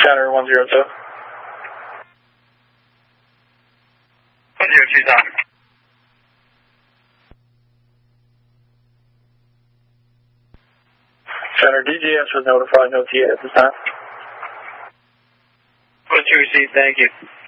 Center 102. 102, Doc. Center DGS was notified, no TA at this time. 102 received, thank you.